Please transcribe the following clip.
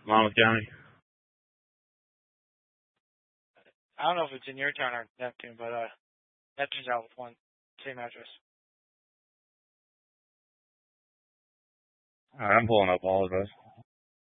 Monmouth County. I don't know if it's in your town or Neptune, but Neptune's out with one same address. All right, I'm pulling up all of those.